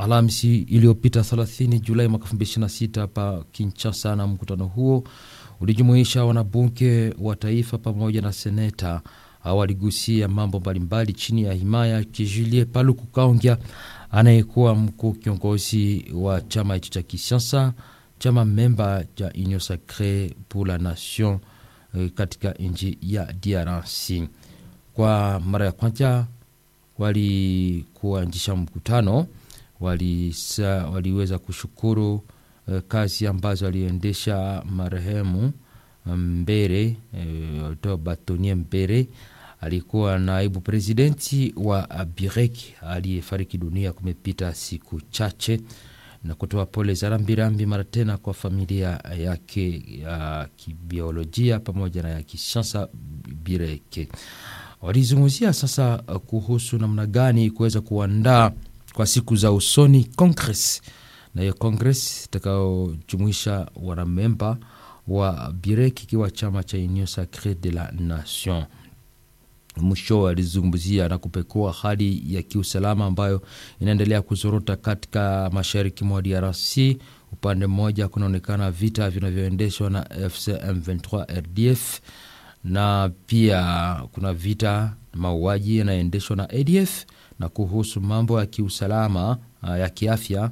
Alhamisi iliyopita 30 Julai mwaka 2026 hapa Kinshasa, na mkutano huo ulijumuisha wanabunge wa taifa pamoja na seneta. Waligusia mambo mbalimbali chini ya himaya ya Julie Paluku Kahongya, anayekuwa mkuu kiongozi wa chama hicho cha kisiasa, chama memba cha Union Sacrée pour la Nation katika nchi ya DRC. Kwa mara ya kwanza walikuanzisha mkutano, waliweza kushukuru kazi ambazo aliendesha marehemu Mbere, Bâtonnier Mbere. Alikuwa naibu presidenti wa Birek aliyefariki dunia kumepita siku chache, na kutoa pole za rambirambi mara tena kwa familia yake ya kibiolojia pamoja na ya kisiasa Birek. Walizungumzia sasa kuhusu namna gani kuweza kuandaa kwa siku za usoni Congress, na hiyo Congress itakayojumuisha wanamemba wa Birek ikiwa chama cha Union Sacrée de la Nation. Mwisho alizungumzia na kupekua hali ya kiusalama ambayo inaendelea kuzorota katika mashariki mwa DRC. Upande mmoja kunaonekana vita vinavyoendeshwa na FC M23 RDF, na pia kuna vita mauaji yanayoendeshwa na ADF. Na kuhusu mambo ya kiusalama ya kiafya,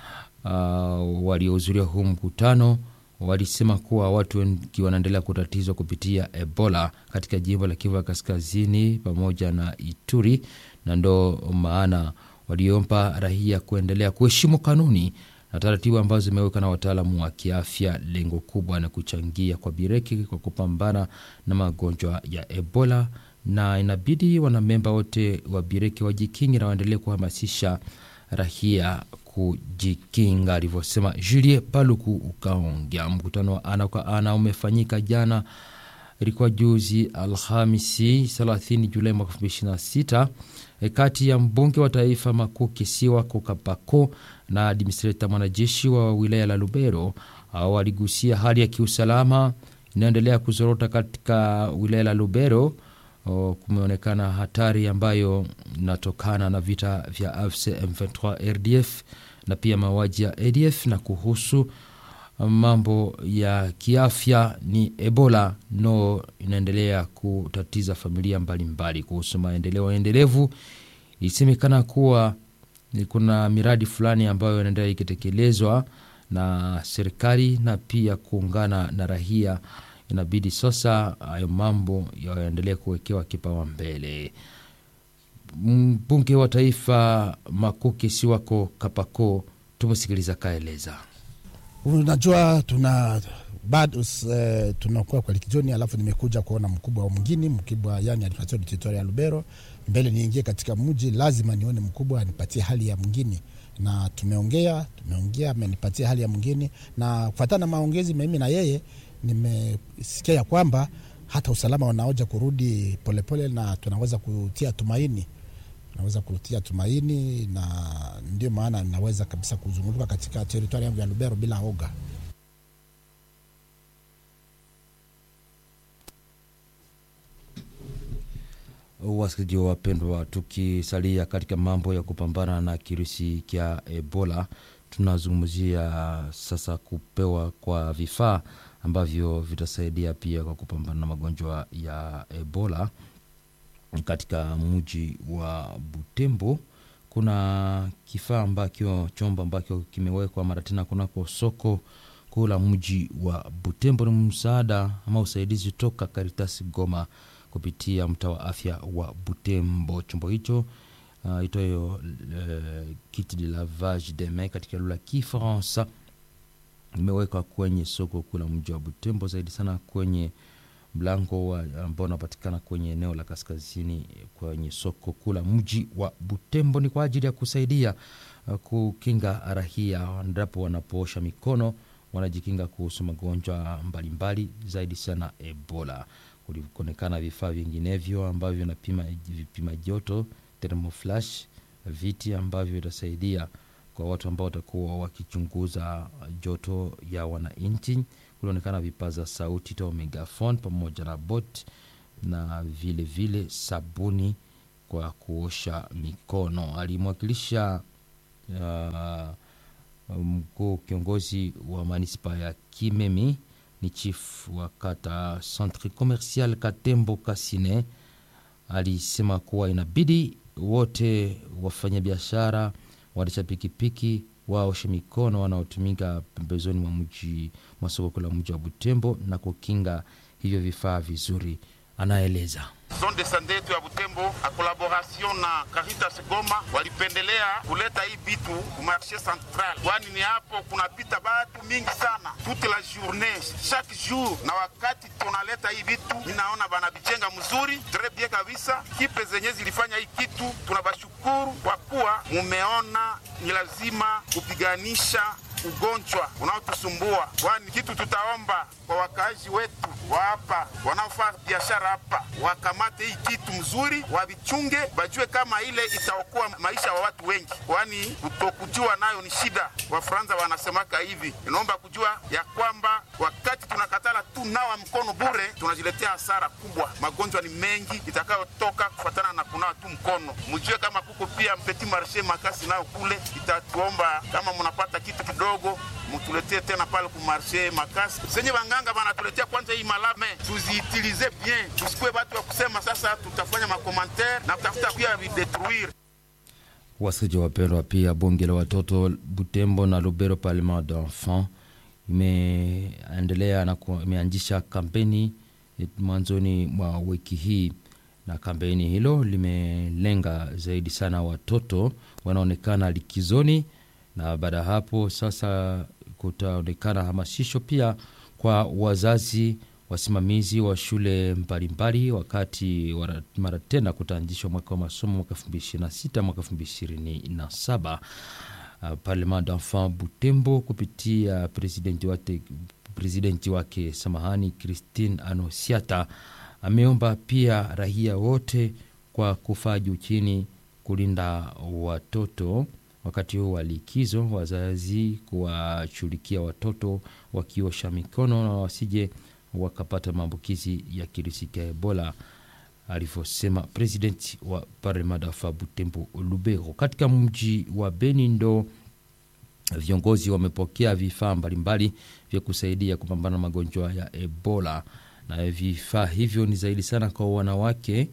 waliohudhuria huu mkutano walisema kuwa watu wengi wanaendelea kutatizwa kupitia Ebola katika jimbo la Kivu Kaskazini pamoja na Ituri, na ndo maana waliomba raia kuendelea kuheshimu kanuni na taratibu ambazo zimewekwa na wataalamu wa kiafya. Lengo kubwa na kuchangia kwa Bireki kwa kupambana na magonjwa ya Ebola, na inabidi wanamemba wote wa Bireki wajikingi na waendelee kuhamasisha raia kujikinga, alivyosema Julie Paluku Kahongya. Mkutano wa ana kwa ana umefanyika jana, ilikuwa juzi Alhamisi 30 Julai mwaka 2026, kati ya mbunge wa taifa Makuu Kisiwa Kokapako na administrator mwanajeshi wa wilaya la Lubero. Waligusia hali ya kiusalama inaendelea kuzorota katika wilaya la Lubero. Kumeonekana hatari ambayo inatokana na vita vya AFC M23 RDF na pia mauaji ya ADF. Na kuhusu mambo ya kiafya ni Ebola inaendelea kutatiza familia mbalimbali. Kuhusu maendeleo endelevu, isemekana kuwa kuna miradi fulani ambayo inaendelea ikitekelezwa na serikali na pia kuungana na raia. Inabidi sasa hayo mambo yaendelee kuwekewa kipaumbele. Mbunge wa taifa Makuu Kisiwa Kapako, tumusikiliza kaeleza. Unajua tunakuwa kwa likizoni, alafu nimekuja kuona mkubwa wa mwingine, mkubwa yani administration du territoire ya Lubero. Mbele niingie katika mji lazima nione mkubwa anipatie hali ya mwingine, na tumeongea amenipatia hali ya mwingine, na kufuatana na maongezi mimi na yeye nimesikia kwamba hata usalama unaoja kurudi polepole, na tunaweza kutia tumaini, na ndio maana naweza kabisa kuzunguka katika territory yangu ya Lubero bila hoga. Wasikilizaji wapendwa, tukisalia katika mambo ya kupambana na kirusi cha Ebola, tunazungumzia sasa kupewa kwa vifaa ambavyo vitasaidia pia kwa kupambana na magonjwa ya Ebola. Katika mji wa Butembo kuna kifaa chombo ambacho kimewekwa mara tena kunako soko kula mji wa Butembo. Ni msaada ama usaidizi toka Caritas Goma kupitia mtaa wa afya wa Butembo. Chombo hicho itoyo kit de lavage des mains katika lugha ya Kifaransa imewekwa kwenye soko kula mji wa Butembo, zaidi sana kwenye mlango ambao unapatikana kwenye eneo la kaskazini kwenye soko kula mji wa Butembo. Ni kwa ajili ya kusaidia kukinga raia ndipo wanapoosha mikono, wanajikinga kuhusu magonjwa mbalimbali, zaidi sana Ebola. Kulionekana vifaa vinginevyo ambavyo vinapima vipima joto, thermoflash, viti ambavyo vitasaidia kwa watu ambao watakuwa wakichunguza joto ya wananchi. Kulionekana vipaza sauti to megaphone pamoja na bot, na vile sabuni kwa kuosha mikono. Alimwakilisha mkuu kiongozi wa manispa ya Kimemi ni chief wa kata Centre Commercial Katembo Kasine alisema kuwa inabidi wote wafanya biashara, waendesha pikipiki, waoshe mikono wanaotumika pembezoni mwa mji mwa soko la mji wa Butembo na kukinga hivyo vifaa vizuri. Anaeleza zone de santé yetu ya Butembo a collaboration na Caritas Goma walipendelea kuleta hii bitu ku marché central, kwani ni hapo kunapita batu mingi sana toute la journée chaque jour, na wakati tunaleta hii bitu ninaona banabijenga mzuri très bien kabisa. Kipe zenye zilifanya hii kitu tunabashukuru kwa kuwa mumeona ni lazima kupiganisha ugonjwa unaotusumbua, kwani kitu tutaomba kwa wakaaji wetu wa hapa wanaofanya biashara hapa wakamate hii kitu mzuri, wabichunge, bajue kama ile itaokoa maisha wa watu wengi, kwani kutokujua nayo ni shida. Wafaransa wanasemaka hivi, inaomba kujua ya kwamba wakati tunakatala tu nawa mkono bure tunajiletea hasara kubwa. Magonjwa ni mengi itakayotoka kufuatana na kunawa tu mkono. Mjue kama kuko pia petit marché Makasi nayo kule, itatuomba kama mnapata kitu kidogo mutuletee tena pale ku marché Makasi. Senye wanganga banatuletea kwanza hii malame tuziutilize bien, tusikue watu wa kusema sasa tutafanya makommentaire na kutafuta pia videtruire. Wasikilizaji wapendwa, pia bunge la watoto Butembo na Lubero Parlement d'enfants imeendelea na imeanzisha kampeni mwanzoni mwa wiki hii, na kampeni hilo limelenga zaidi sana watoto wanaonekana likizoni, na baada hapo sasa kutaonekana hamasisho pia kwa wazazi, wasimamizi wa shule mbalimbali wakati mara tena kutaanzishwa mwaka wa masomo mwaka 2026 mwaka 2027. Parlement d'enfants Butembo kupitia presidenti wake Christine Anosiata ameomba pia raia wote kwa kufaa juu chini kulinda watoto wakati huu wa likizo, wazazi kuwashughulikia watoto wakiosha mikono na wasije wakapata maambukizi ya kirusi cha Ebola, alivyosema president wa Parlement d'enfants Butembo Lubero. Katika mji wa Beni ndo viongozi wamepokea vifaa mbalimbali vya kusaidia kupambana na magonjwa ya Ebola, na vifaa hivyo ni zaidi sana kwa wanawake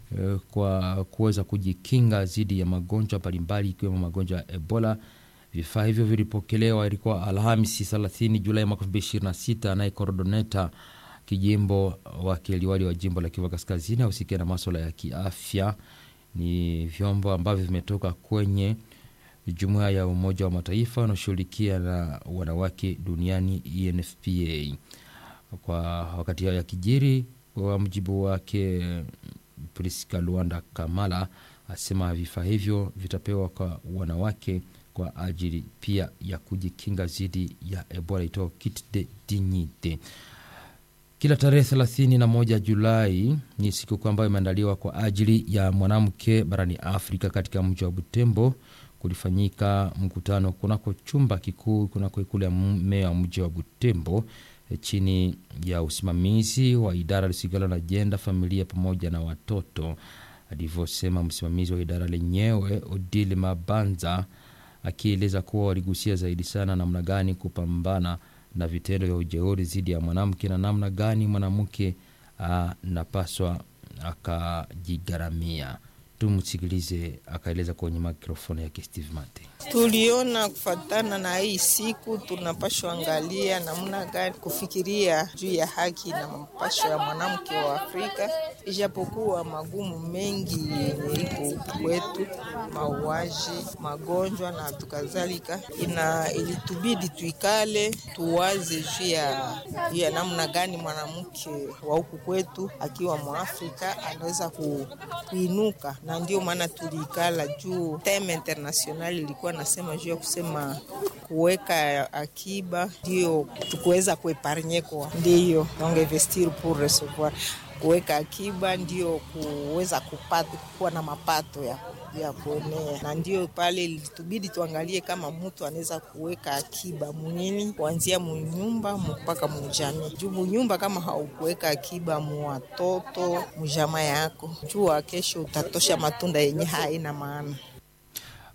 kwa kuweza kujikinga dhidi ya magonjwa mbalimbali ikiwemo magonjwa ya Ebola. Vifaa hivyo vilipokelewa ilikuwa Alhamisi 30 Julai mwaka 2026 na coordinator kijimbo wake liwali wa jimbo la Kivu Kaskazini usikia na masuala ya kiafya. Ni vyombo ambavyo vimetoka kwenye Jumuiya ya Umoja wa Mataifa wanaoshughulikia na wanawake duniani UNFPA. Kwa wakati ya kijiri, kwa mjibu wake Priska Luanda Kamala asema vifaa hivyo vitapewa kwa wanawake kwa ajili pia ya kujikinga dhidi ya Ebola ito kit de dignite. Kila tarehe 31 Julai ni siku ambayo imeandaliwa kwa ajili ya mwanamke barani Afrika. Katika mji wa Butembo kulifanyika mkutano kunako chumba kikuu kunako ikulu ya meya wa mji wa Butembo chini ya usimamizi wa idara lisigala na jenda, familia pamoja na watoto, alivyosema msimamizi wa idara lenyewe Odile Mabanza, akieleza kuwa waligusia zaidi sana namna gani kupambana na vitendo vya ujeuri dhidi ya mwanamke na namna gani mwanamke anapaswa akajigaramia. Tumsikilize akaeleza kwenye mikrofoni ya Steve Mate. Tuliona kufatana na hii siku tunapaswa angalia namna gani kufikiria juu ya haki na mapasho ya mwanamke wa Afrika, ijapokuwa magumu mengi iko kwetu, mauaji, magonjwa na tukazalika, ilitubidi tuikale tuwaze juu ya namna gani mwanamke wa huku kwetu akiwa Mwafrika anaweza kuinuka, na ndio maana tulikala juu theme international ilikuwa nasema juu ya kusema kuweka akiba ndio tukuweza kuepargne kwa ndio donc investir pour recevoir, kuweka akiba ndio kuweza kupata kuwa na mapato ya kuenea, na ndio pale ilitubidi tuangalie kama mtu anaweza kuweka akiba munini kuanzia munyumba mpaka mujamii. Juu nyumba kama haukuweka akiba mu watoto mujama yako, jua kesho utatosha matunda yenye haina maana.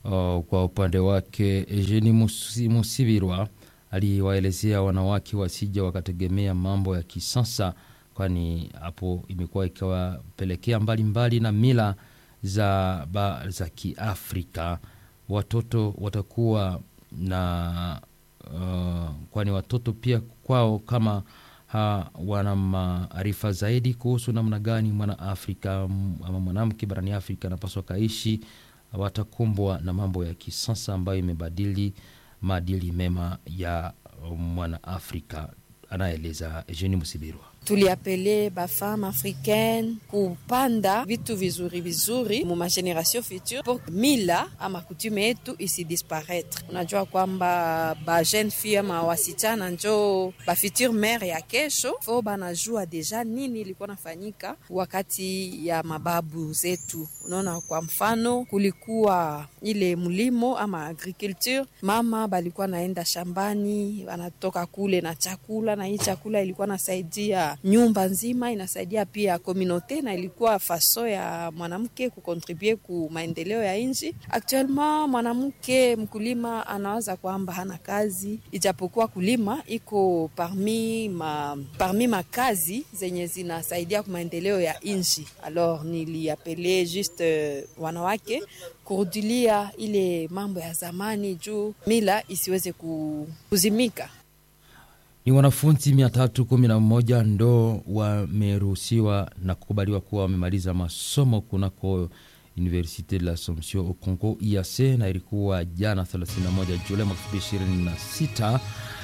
Kwa upande wake Eugenie Musibirwa aliwaelezea wanawake wasije wakategemea mambo ya kisasa, kwani hapo imekuwa ikawapelekea mbalimbali na mila za Kiafrika. Watoto watakuwa na kwani watoto pia kwao kama wana maarifa zaidi kuhusu namna gani Mwanaafrika ama mwanamke barani Afrika anapaswa kaishi, watakumbwa na mambo ya kisasa ambayo imebadili maadili mema ya Mwanaafrika, anaeleza Eugenie Musibirwa. Tuliapele ba femme africaine kupanda vitu vizuri mu ma generation future pour mila ama coutume yetu isi disparaître. Unajua kwamba ba jeune fille ama wasichana njo ba future mère ya kesho, fo banajua deja nini ilikuwa nafanyika wakati ya mababu zetu. Unaona, kwa mfano kulikuwa ile mlimo ama agriculture, mama balikuwa naenda shambani, wanatoka kule na chakula, na hii chakula ilikuwa nasaidia nyumba nzima, inasaidia pia communauté, na ilikuwa faso ya mwanamke kukontribue ku maendeleo ya nchi. Actuellement mwanamke mkulima anawaza kwamba hana kazi, ijapokuwa kulima iko parmi makazi zenye zinasaidia ku maendeleo ya nchi. Alors niliapele juste wanawake kurudilia ile mambo ya zamani juu mila isiweze kuzimika. Ni wanafunzi 311 ndo wameruhusiwa na kukubaliwa kuwa wamemaliza masomo kunako Université de l'Assomption au Congo IAC, na ilikuwa jana 31 Julai 2026.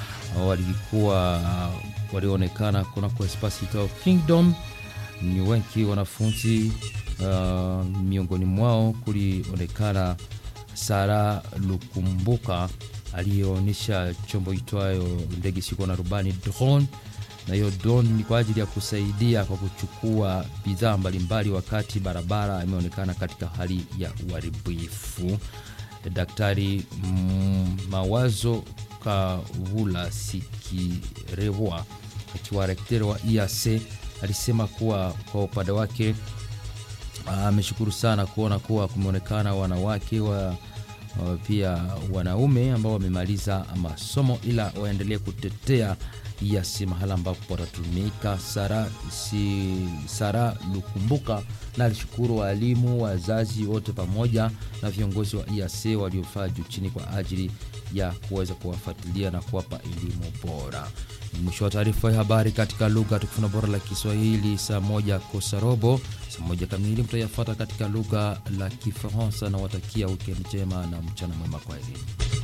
Walionekana kunako Espace Ito Kingdom. Ni wengi wanafunzi, miongoni mwao kulionekana Sara Lukumbuka alionyesha chombo itwayo ndege siko na rubani drone, na hiyo drone ni kwa ajili ya kusaidia kwa kuchukua bidhaa mbalimbali wakati barabara imeonekana katika hali ya uharibifu. Daktari Mawazo Kavula Sikirewa, akiwa rektori wa IAC, alisema kuwa kwa upande wake ameshukuru sana kuona kuwa kumeonekana wanawake pia wanaume ambao wamemaliza masomo, ila waendelee kutetea IAC mahala ambapo watatumika. Sara Lukumbuka na alishukuru walimu, wazazi wote pamoja na viongozi wa IAC waliofaa juu chini kwa ajili ya kuweza kuwafuatilia na kuwapa elimu bora. Mwisho wa taarifa ya habari katika lugha tukufu na bora la Kiswahili saa 1:15, saa 1 kamili mtayafuata katika lugha la Kifaransa, na watakia weekend njema na mchana mwema kwa elimu.